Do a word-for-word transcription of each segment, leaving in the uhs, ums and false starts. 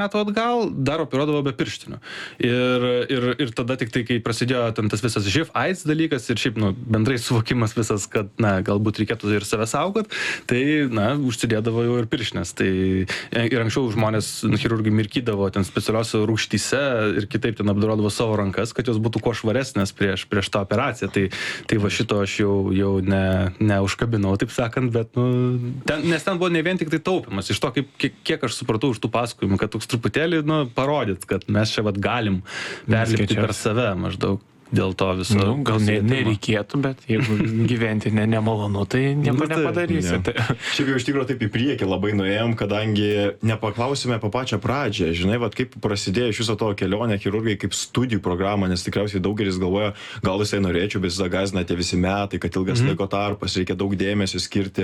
metų atgal dar operuodavo be pirštinių. Ir, ir, ir tada tik tai, kai prasidėjo ten tas visas živ AIDS dalykas ir šiaip, nu, bendrai suvokimas visas, kad, na, galbūt reikėtų ir save saugot, tai, na, užsidėdavo jau ir pirštinės. Tai ir anksčiau žmonės, nu, chirurgai mirkydavo ten specialiuose rūgštyse ir kitaip ten apdorodavo savo rankas, kad jos būtų kuo švaresnės prieš, prieš tą operaciją. Tai, tai va šito aš jau, jau ne, neužkabinau, taip sakant, bet, nu, ten, nes ten buvo ne vien tik tai taupimas. Iš to, kaip, kiek, kiek aš supratau iš tų pasakojimų, kad toks truputėlį, nu, parodyt, kad mes čia vat galim perlipti per save maždaug dėl to viso. Nu, gal ne, nereikėtų, bet jeigu gyventi ne, nemalonu, tai nieko nepadarysi. Ne. Šiaip jau iš tikrųjų taip į priekį labai nuėjom, kadangi nepaklausime apie pačią pradžią. Žinai, vat, kaip prasidėjo iš viso to kelionė chirurgai kaip studijų programą, nes tikriausiai daugelis galvoja, gal visai norėčiau, bet gąsdina tie visi metai, kad ilgas mm. laiko tarpas, reikia daug dėmesio skirti.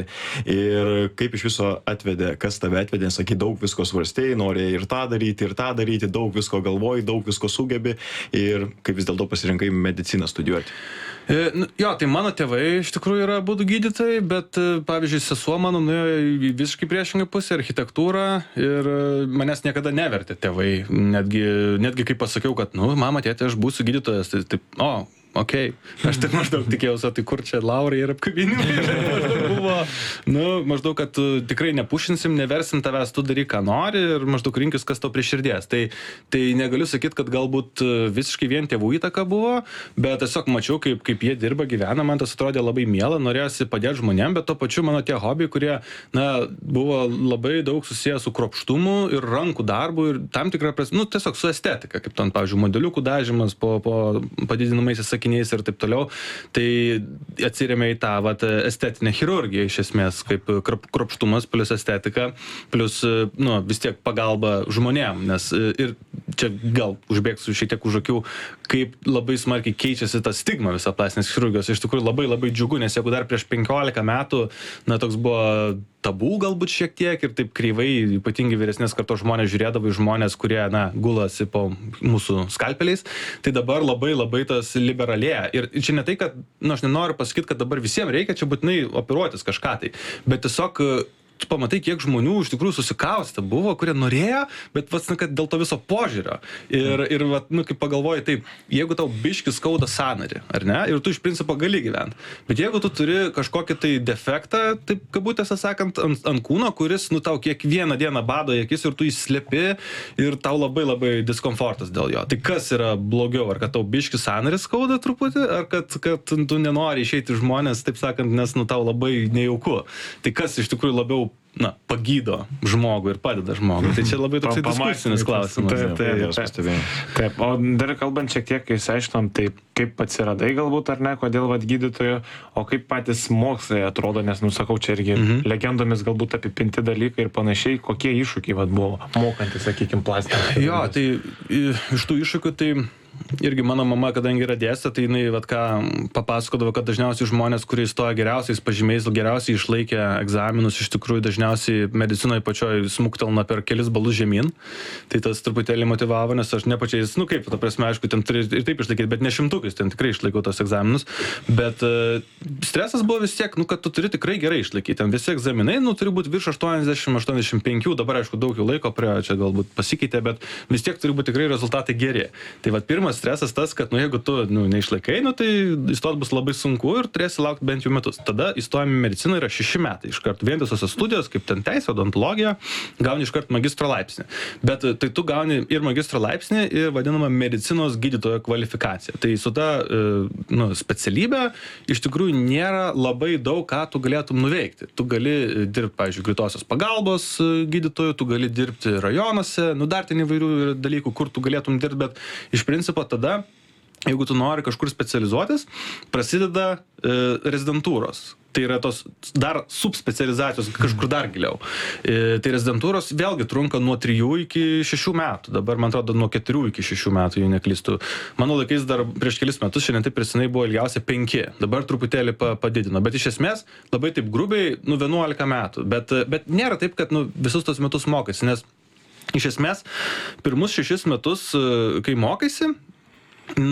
Ir kaip iš viso atvedė, kas tave atvedė, sakai, daug visko svarstėjai, norėjai ir tą daryti, ir tą daryti, daug visko galvoji, daug visko sugebi ir kaip vis dėlto pasirinkai mediciną studijuoti. E, nu, jo, tai mano tėvai iš tikrųjų yra abudu gydytojai, bet pavyzdžiui, sesuo mano nuėjo į visiškai priešingą pusę, architektūrą ir manęs niekada nevertė tėvai. Netgi, netgi kai pasakiau, kad, nu, mama, tėtė, aš būsiu gydytojas, tai taip, o, okei. Okay. Aš taip maždaug tikėjausi, tai kur čia laurai ir apkabinimai buvo. Nu, maždaug, kad tikrai nepušinsim, neversim tavęs, tu daryk, ką nori ir maždaug rinkis, kas tau prie širdies. Tai, tai negaliu sakyti, kad galbūt visiškai vien tėvų įtaka buvo, bet tiesiog mačiau, kaip, kaip jie dirba, gyvena, man tas atrodė labai miela, norėjosi padėti žmonėm, bet to pačiu mano tie hobiai, kurie, na, buvo labai daug susijęs su kruopštumu ir rankų darbu ir tam tikrą prasme, nu, tiesiog su estetika, kaip ten, pavyzdžiui, modeliukų dažymas po, po padidinamais sakiniais ir taip toliau, tai atsirėmė į tą vat, estetinę chirurgiją iš esmės, kaip kruopštumas plus estetika, plus, nu, vis tiek pagalba žmonėm, nes ir čia gal užbėgsiu šiek tiek už akių, kaip labai smarkiai keičiasi ta stigma visą plastinės chirurgijos. Iš tikrųjų labai labai džiugu, nes jeigu dar prieš penkiolika metų, na, toks buvo tabų galbūt šiek tiek ir taip kreivai, ypatingai vyresnės kartos žmonės žiūrėdavo į žmonės, kurie, na, gulasi po mūsų skalpeliais, tai dabar labai labai tas liberalėja. Ir čia ne tai, kad, na, aš nenoriu pasakyti, kad dabar visiems reikia čia būtinai operuotis kažką tai, bet tiesiog tu pamatai, kiek žmonių iš tikrųjų susikaustę buvo, kurie norėjo, bet vats, na, kad dėl to viso požiūrio. Ir, ir vat, nu, kaip pagalvoji, taip, jeigu tau biškį skauda sąnarį, ar ne, ir tu iš principo gali gyventi. Bet jeigu tu turi kažkokį tai defektą, taip kabutėse sakant, ant, ant kūno, kuris, nu, tau kiekvieną dieną bado į akis ir tu įslepi ir tau labai labai diskomfortas dėl jo. Tai kas yra blogiau? Ar kad tau biškį sąnarį skauda truputį, ar kad, kad tu nenori išeiti žmonės, taip sakant, nes, nu, tau labai nejauku. Tai kas iš tikrųjų labiau, na, pagydo žmogų ir padeda žmogui. Tai čia labai toksai diskusinis klausimas. Taip, taip, taip, taip. O dar kalbant šiek tiek, kai išsiaiškinom, tai kaip atsiradai galbūt ar ne, kodėl vat gydytojų, o kaip patys mokslai atrodo, nes, nu, sakau, čia irgi mhm. legendomis galbūt apipinti dalykai ir panašiai, kokie iššūkiai vat buvo mokantis, sakykime, plastiką. Jo, tai iš tų iššūkių, tai irgi mano mama, kadangi yra dėstė, tai jinai vat, ką papasakodavo, kad dažniausiai žmonės, kurie įstoja geriausiais pažymiais, geriausiai išlaikė egzaminus, iš tikrųjų dažniausiai medicinoje pačioj smuktelna per kelis balus žemyn. Tai tas truputėlį motyvavo, nes aš ne pačiais, nu kaip, ta prasme, aišku, ten turi ir taip išlaikyti, bet ne šimtukais, ten tikrai išlaikau tos egzaminus. Bet uh, stresas buvo vis tiek, nu, kad tu turi tikrai gerai išlaikyti. Ten visi egzaminai, nu, turi būti virš aštuoniasdešimt aštuoniasdešimt penki, dabar, aišku, daug jų laiko prie čia galbūt pasikeitė, bet vis tiek turi būti tikrai rezultatai geri. Tai vat pirmas stresas tas, kad, nu, jeigu tu, nu, neišlaikai, nu, tai įstot bus labai sunku ir turėsi laukti bent jau metus. Tada įstojami į mediciną yra šeši metai. Iš karto vientisosios studijos, kaip ten teisė, odontologija, gauni iš karto magistro laipsnį. Bet tai tu gauni ir magistro laipsnį, ir vadinamą medicinos gydytojo kvalifikaciją. Tai su ta, nu, specialybė iš tikrųjų nėra labai daug, ką tu galėtum nuveikti. Tu gali dirbti, pavyzdžiui, greitosios pagalbos gydytojų, tu gali dirbti rajonuose, nu, dar ten įvairių dalykų, kur tu galėtum dirbti, bet iš principo tada, jeigu tu nori kažkur specializuotis, prasideda e, rezidentūros. Tai yra tos dar subspecializacijos kažkur dar giliau. E, tai rezidentūros vėlgi trunka nuo trijų iki šešių metų. Dabar, man atrodo, nuo keturių iki šešių metų, jei neklystu. Mano laikais dar prieš kelis metus, šiandien taip prisinai buvo ilgiausia penki. Dabar truputėlį padidino. Bet iš esmės, labai taip grubiai, nu, vienuolika metų. Bet, bet nėra taip, kad, nu, visus tos metus mokasi, nes iš esmės, pirmus šešis metus, kai mokaisi,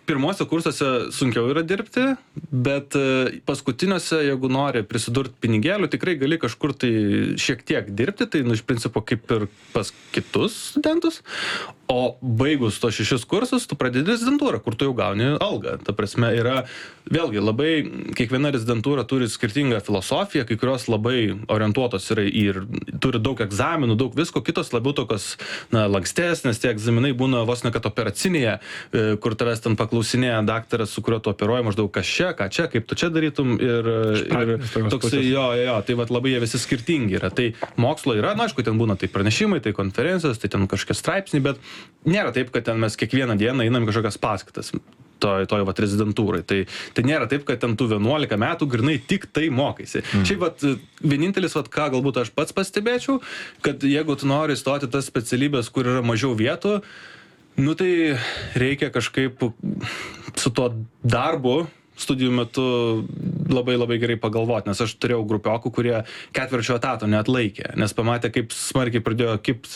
pirmose kursuose sunkiau yra dirbti, bet paskutiniuose, jeigu nori prisidurti pinigėlių, tikrai gali kažkur tai šiek tiek dirbti, tai nu, iš principo kaip ir pas kitus studentus, o baigus to šešis kursus, tu pradedi rezidentūrą, kur tu jau gauni algą. Ta prasme, yra, vėlgi, labai, kiekviena rezidentūra turi skirtingą filosofiją, kai kurios labai orientuotos yra ir turi daug egzaminų, daug visko, kitos labiau tokios, na, lankstesnės, tie egzaminai būna vos ne kad operacinėje, kur tavęs ten paklausinėja daktaras, su kuriuo tu operuoji, maždaug kas čia, ką čia, kaip tu čia darytum ir, ir toksai, jo, jo, tai vat labai jie visi skirtingi yra. Tai mokslo yra, na, aišku, ten būna tai pranešimai, tai konferencijos, tai ten kažkokie straipsniai, bet nėra taip, kad ten mes kiekvieną dieną einam kažkokias paskaitas toj, toj vat rezidentūrai. Tai, tai nėra taip, kad ten tu vienuolika metų grinai tik tai mokaisi. Mm. Šiaip vat vienintelis, vat ką galbūt aš pats pastebėčiau, kad jeigu tu nori stoti tas specialybės, kur yra mažiau vietų, nu tai reikia kažkaip su tuo darbu studijų metu labai labai gerai pagalvoti, nes aš turėjau grupiokų, kurie ketvirčio etato neatlaikė, nes pamatė, kaip smarkiai pradėjo kipt,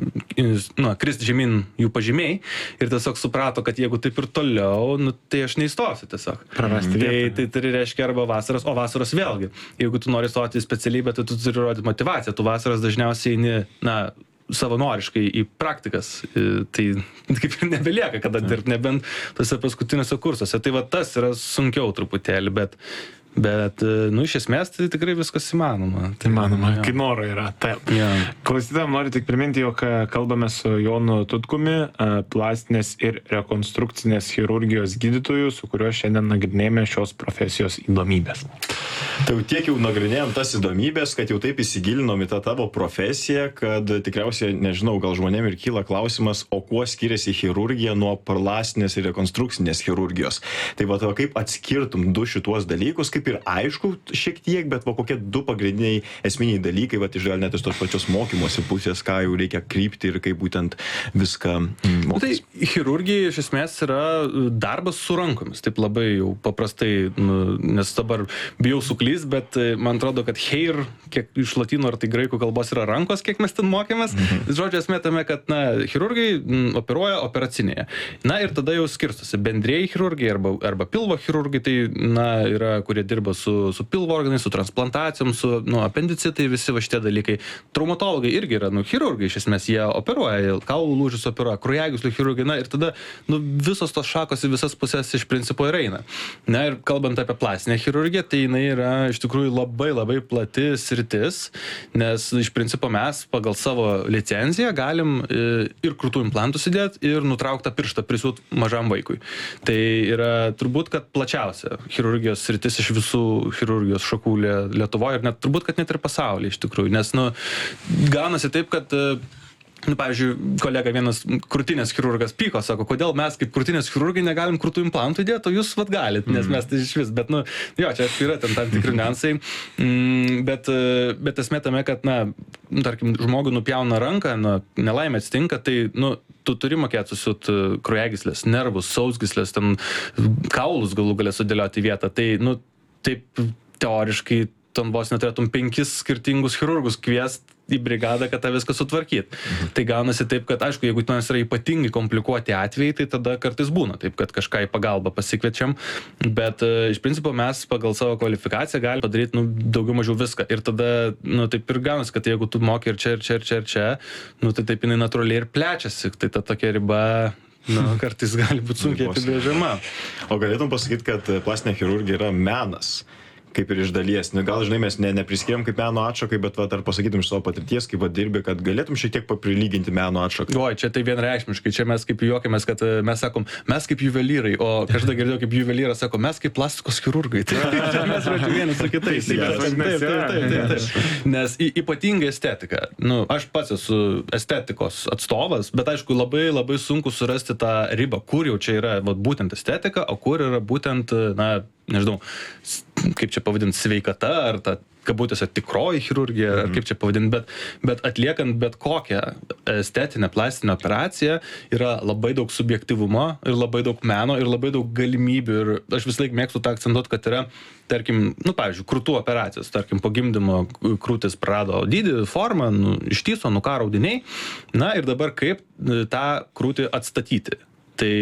nu, kristi žemyn jų pažymiai ir tiesiog suprato, kad jeigu taip ir toliau, nu, tai aš neįstosiu tiesiog. Prarasti tai, vietą. tai turi reiškia arba vasaros, o vasaros vėlgi. Jeigu tu nori stoti į specialybę, tai tu turi rodyti motivaciją. Tu vasaros dažniausiai eini, na, savanoriškai į praktikas, tai kaip ir nebelieka, kada dirbti, nebent tose paskutiniuose kursuose. Tai va tas yra sunkiau truputėlį, bet, bet nu, iš esmės tai tikrai viskas įmanoma. Tai įmanoma, kai noro yra. Taip. Ja. Klausytojams noriu tik priminti, jog kalbame su Jonu Tutkumi, plastinės ir rekonstrukcinės chirurgijos gydytoju, su kuriuo šiandien nagrinėjame šios profesijos įdomybės. Tai jau tiek jau nagrinėjom tas įdomybės, kad jau taip įsigilinom į tą tavo profesiją, kad tikriausiai, nežinau, gal žmonėm ir kyla klausimas, o kuo skiriasi chirurgija nuo plastinės ir rekonstrukcinės chirurgijos. Tai va, kaip atskirtum du šituos dalykus, kaip ir aišku šiek tiek, bet va, kokie du pagrindiniai esminiai dalykai, va, iš gal net iš tos pačios mokymosi pusės, ką jau reikia krypti ir kaip būtent viską mokytis. Tai chirurgija iš esmės yra darbas su rankomis, taip labai jau paprastai, nu, nes dabar bijau suklyst, bet man atrodo, kad heir, kiek iš latino ar tai graikų kalbos yra rankos, kiek mes ten mokėmės. Mhm. Žodžiu, esmė tame, kad, na, chirurgai m, operuoja operacinėje. Na ir tada jau skirstosi bendrieji chirurgai arba, arba pilvo chirurgai, tai, na, yra, kurie dirba su, su pilvo organais, su transplantacijom, su, nu, apendicitai, visi va šitie dalykai. Traumatologai irgi yra, nu, chirurgai, iš esmės, jie operuoja, kaulų lūžius operuoja, kraujagyslių chirurgai, na ir tada, nu, visos tos šakos į visas pusės iš principo ir eina. Na ir kalbant apie plastinę chirurgiją, tai jinai yra iš tikrųjų labai labai plati sritis, nes iš principo mes pagal savo licenciją galim ir krūtų implantus įdėti, ir nutrauktą pirštą prisiūt mažam vaikui. Tai yra turbūt, kad plačiausia chirurgijos sritis iš visų chirurgijos šakų Lietuvoje ir net turbūt, kad net ir pasaulyje iš tikrųjų, nes, nu, gaunasi taip, kad nu, pavyzdžiui, kolega vienas krūtinės chirurgas pyko, sako, kodėl mes kaip krūtinės chirurgai negalim krūtų implantų įdėti, o jūs vat galit, nes mes tai iš vis, bet, nu, jo, čia yra ten tam tikri niuansai, mm, bet, bet esmė tame, kad, na, tarkim, žmogui nupjauna ranką, na, nelaimė atsitinka, tai, nu, tu turi mokėti susiūt kraujagyslės, nervus, sausgyslės, ten kaulus galų galę sudėlioti į vietą, tai, nu, taip teoriškai ten vos neturėtum penkis skirtingus chirurgus kviest į brigadą, kad tą viską sutvarkyt. Mhm. Tai gaunasi taip, kad, aišku, jeigu tenais yra ypatingai komplikuoti atvejai, tai tada kartais būna taip, kad kažką į pagalbą pasikviečiam, bet uh, iš principo mes pagal savo kvalifikaciją galime padaryti, nu, daugiau mažiau viską. Ir tada, nu, taip ir gaunasi, kad jeigu tu moki ir čia, ir čia, ir čia, ir čia, nu, tai taip jinai natūraliai ir plečiasi. Tai ta tokia riba, nu, kartais gali būti sunkiai apibrėžiama. O galėtum pasakyti, kad plastinė chirurgija yra menas? Kaip ir iš dalies. Gal, žinai, mes ne, nepriskiriam kaip meno atšakai, bet va, ar pasakytum iš savo patirties, kaip va, dirbi, kad galėtum šiek tiek paprilyginti meno atšakai. Oi, čia tai vienreikšmiškai. Čia mes kaip juokiamės, kad mes sakom, mes kaip juvelyrai, o kažkada girdėjau kaip juvelyras sako, mes kaip plastikos chirurgai. Tai čia mes žodžiu vienas su kitais. Taip, taip, taip, taip, taip. Nes ypatingai estetika. Nu, aš pats esu estetikos atstovas, bet aišku, labai labai sunku surasti tą ribą, kur jau čia yra va, būtent estetika, o kur yra būtent, na, nežinau, kaip čia pavadinti, sveikata, ar ta kabutėse tikroji chirurgija, ar kaip čia pavadinti, bet, bet atliekant bet kokią estetinę plastinę operaciją yra labai daug subjektyvumo ir labai daug meno ir labai daug galimybių ir aš vis laik mėgstu tą akcentuoti, kad yra, tarkim, nu, pavyzdžiui, krūtų operacijos, tarkim, po gimdymo krūtis prarado dydį, formą, nu, ištįso, nukaro audiniai, na ir dabar kaip tą krūtį atstatyti. Tai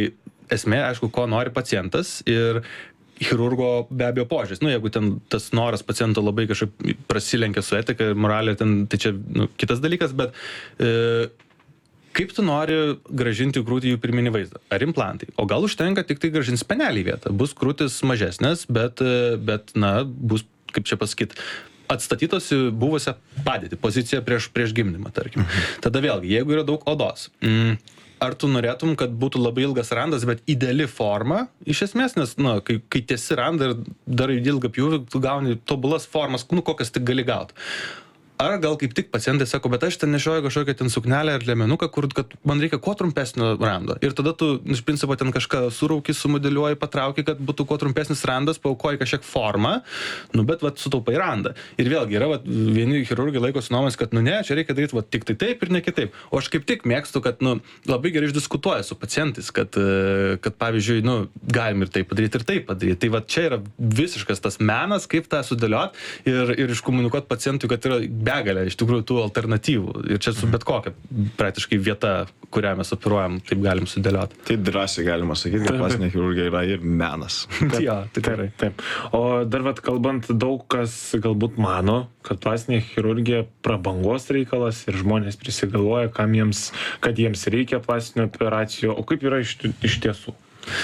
esmė, aišku, ko nori pacientas ir chirurgo be abejo požiūris. Nu, jeigu ten tas noras paciento labai kažkaip prasilenkia su etika ir moralė, ten, tai čia nu, kitas dalykas, bet e, kaip tu nori gražinti krūtį jų pirminį vaizdą? Ar implantai? O gal užtenka tik tai gražinti spenelį vietą? Bus krūtis mažesnės, bet, bet na, bus, kaip čia pasakyti, atstatytos į buvusią padėtį, poziciją prieš, prieš gimdymą, tarkim. Tada vėlgi, jeigu yra daug odos, mm, ar tu norėtum, kad būtų labai ilgas randas, bet ideali forma, iš esmės, nes, na, kai, kai tiesi randą ir darai ilgą pjūvį, tu gauni tobulas formas, nu, kokias tik gali gauti. Ar gal kaip tik pacientai sako, bet aš ten nešioju kažkokią ten suknelę ar liemenuką, kur kad man reikia kuo trumpesnio rando. Ir tada tu, iš principo, ten kažką surauki, sumodeliuoji, patrauki, kad būtų kuo trumpesnis randas, paaukoji kažkiek formą, nu, bet vat, sutaupai randą. Ir vėlgi yra vat, vieni chirurgai laikosi nuomonės, kad nu ne, čia reikia daryti vat, tik tai taip ir ne kitaip. O aš kaip tik mėgstu, kad nu, labai gerai išdiskutuoju su pacientais, kad, kad pavyzdžiui, nu, galim ir taip padaryti, ir taip padaryti. Tai vat, čia yra visiškas tas menas, kaip tą sudėliot ir, ir iškomunikuoti pacientui, kad yra begalė iš tikrųjų tų alternatyvų. Ir čia su bet kokia praktiškai vieta, kurią mes operuojam, taip galim sudėlioti. Tai drąsiai galima sakyti, kad plastinė chirurgija yra ir menas. Jo, tikrai. Taip. O dar vat kalbant, daug kas galbūt mano, kad plastinė chirurgija prabangos reikalas ir žmonės prisigalvoja, kam jiems, kad jiems reikia plastinių operacijų. O kaip yra iš, iš tiesų?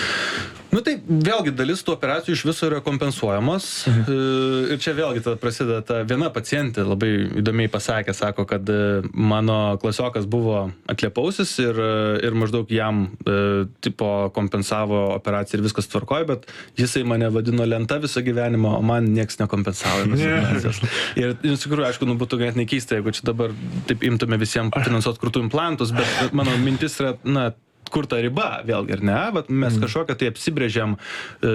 Nu tai vėlgi dalis tų operacijų iš viso yra kompensuojamos. Mhm. Ir čia vėlgi tada prasideda ta viena pacientė labai įdomiai pasakė, sako, kad mano klasiokas buvo atliepausis ir, ir maždaug jam e, tipo kompensavo operaciją ir viskas tvarkoja, bet jisai mane vadino lenta visą gyvenimą, o man nieks nekompensavo. Yeah. Ir iš tikrųjų, aišku, nu, būtų ganėtinai keista, jeigu čia dabar taip imtume visiems finansuoti krūtų implantus, bet mano mintis yra, na, kur ta riba, vėlgi, ar ne? Vat mes mm. kažkokią tai apsibrėžiam e,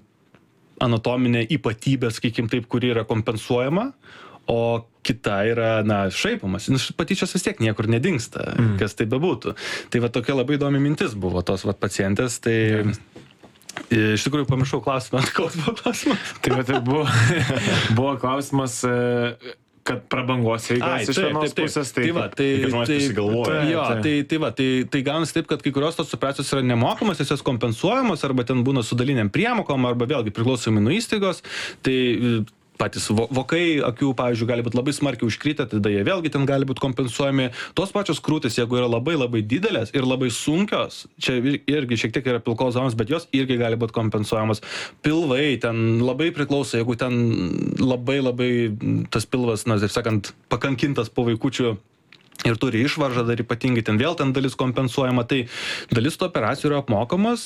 anatominę ypatybę, sakykim taip, kuri yra kompensuojama, o kita yra, na, šaipomas. Patyčios vis tiek niekur nedingsta, mm. kas tai bebūtų. Tai va tokia labai įdomi mintis buvo tos va pacientės, tai... Mm. Iš tikrųjų, pamiršau klausimą, koks buvo klausimas. Tai va, tai buvo, buvo klausimas... E... kad prabangos reikalas iš vienos pusės, tai, tai va, tai, žmonės tai, prisigalvoja. Jo, tai, tai va, tai, tai gaunasi taip, kad kai kurios tos operacijos yra nemokamas, jos kompensuojamos, arba ten būna su daliniam priemokom, arba vėlgi priklausomai nuo įstaigos, tai patys vokai akių, pavyzdžiui, gali būti labai smarkiai užkritę, tada jie vėlgi ten gali būti kompensuojami. Tos pačios krūtis, jeigu yra labai labai didelės ir labai sunkios, čia irgi šiek tiek yra pilkos zonos, bet jos irgi gali būti kompensuojamos. Pilvai ten labai priklauso, jeigu ten labai labai tas pilvas, na, taip sakant, pakankintas po vaikučių ir turi išvaržą, dar ypatingai ten vėl ten dalis kompensuojama, tai dalis tų operacijų yra apmokamas.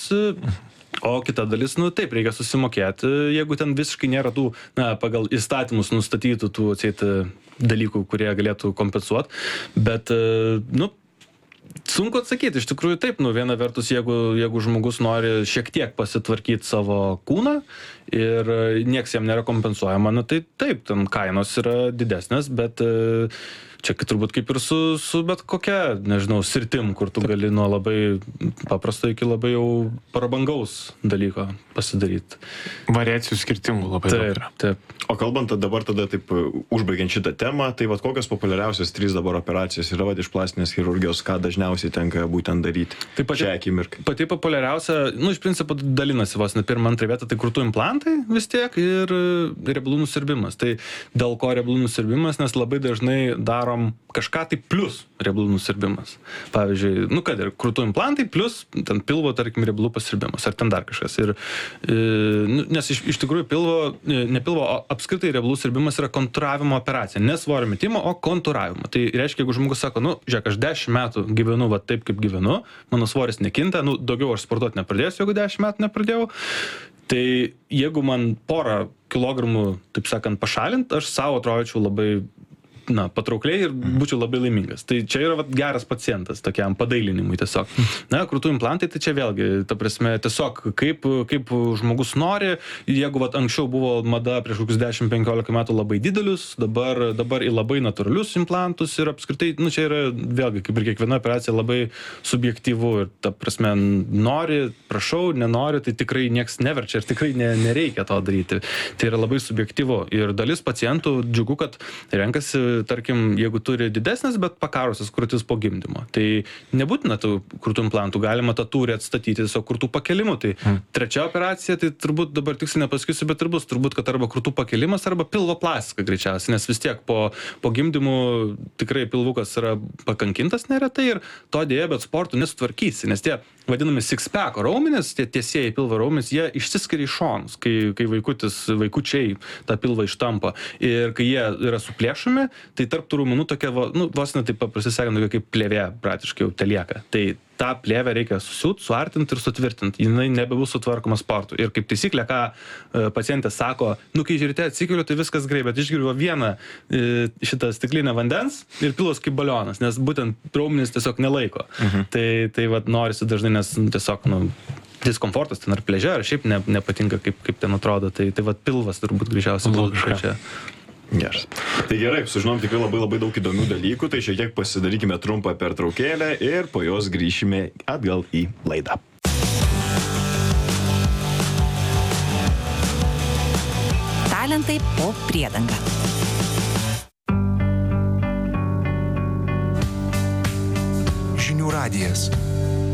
O kita dalis, nu taip, reikia susimokėti, jeigu ten visiškai nėra tų, na, pagal įstatymus nustatytų tų atseit dalykų, kurie galėtų kompensuoti, bet, nu, sunku atsakyti, iš tikrųjų taip, nu, viena vertus, jeigu, jeigu žmogus nori šiek tiek pasitvarkyti savo kūną ir nieks jam nėra kompensuojama, nu, tai taip, ten kainos yra didesnės, bet čia turbūt kaip ir su, su bet kokia, nežinau, sritim, kur tu gali nuo labai paprasto iki labai jau prabangaus dalyko pasidaryti. Variacijų skirtingų labai taip, daug yra. Taip. O kalbant dabar tada taip, užbaigiant šitą temą, tai vat kokios populiariausios trys dabar operacijos yra vat iš plastinės chirurgijos, ką dažniausiai tenka būtent daryti? Tai pati, šią akimirką. Pati populiariausia, nu, iš principo dalinasi vos ne pirmą, antrą vietą, tai krūtų implantai vis tiek ir riebalų nusiurbimas. Tai dėl ko riebalų nusiurbimas, nes labai dažnai darom kažką tai plus riebalų nusiurbimas. Pavyzdžiui, nu kad ir krūtų implantai plus ten pilvo, tarkim, riebalų pasiurbimas, ar ten dar kažkas. Ir, e, nes iš, iš tikrųjų pilvo, ne pilvo, o apskritai riebalų siurbimas yra kontūravimo operacija. Ne svorio metimo, o kontūravimo. Tai reiškia, jeigu žmogus sako, nu, žiūrėk, aš dešimt metų gyvenu va taip, kaip gyvenu, mano svoris nekinta, nu, daugiau aš sportuoti nepradėsiu, jeigu dešimt metų nepradėjau. Tai jeigu man porą kilogramų, taip sakant, pašalint, aš savo atrodyčiau labai, na, patraukliai ir būčiau labai laimingas. Tai čia yra vat, geras pacientas tokiam padailinimui tiesiog. Na, krūtų implantai, tai čia vėlgi, ta prasme, tiesiog kaip, kaip žmogus nori, jeigu vat, anksčiau buvo mada prieš kokius dešimt penkiolika metų labai didelius, dabar, dabar į labai natūralius implantus ir apskritai, nu, čia yra vėlgi, kaip ir kiekviena operacija, labai subjektyvu ir ta prasme, nori, prašau, nenori, tai tikrai nieks neverčia ir tikrai ne, nereikia to daryti. Tai yra labai subjektyvu ir dalis pacientų džiugu, kad renkasi tarkim, jeigu turi didesnės, bet pakarusias krūtis po gimdymo. Tai nebūtina tų krūtų implantų, galima tą tūrį atstatyti tiesiog krūtų pakelimu. Tai hmm. trečia operacija, tai turbūt dabar tiksliai nepasakysiu, bet ir bus turbūt, kad arba krūtų pakelimas, arba pilvo plastika greičiausiai, nes vis tiek po, po gimdymų tikrai pilvukas yra pakankintas neretai ir to dėja, bet sportų nesutvarkysi, nes tie vadinami six-pack raumenys, tie tiesieji pilvo raumenys, jie išsiskiria į šonus, kai, kai vaikutis, vaikučiai tą pilvą ištampa. Ir kai jie yra suplėšomi, tai tarp tų raumenų tokia, nu, vos ne taip paprastai sakant, tokia kaip plėvė praktiškai jau telieka. Tai tą plėvę reikia susiūt, suartinti ir sutvirtinti. Jinai nebebus sutvarkoma sportu. Ir kaip taisyklė, ką e, pacientė sako, nu, kai žiūrite atsikeliu, tai viskas gerai, bet išgeriu vieną e, šitą stiklinę vandens ir pilvas kaip balionas, nes būtent raumenys tiesiog nelaiko. Mhm. Tai, tai vat, norisi dažnai, nes nu, tiesiog, nu, diskomfortas ten ar pležė, ar šiaip ne, nepatinka, kaip, kaip ten atrodo. Tai, tai vat, pilvas turbūt greičiausiai būtų čia. Geras. Tai gerai, sužinom tikrai labai labai daug įdomių dalykų, tai šiek tiek pasidarykime trumpą pertraukėlę ir po jos grįšime atgal į laidą. Talentai po priedanga. Žinių radijas.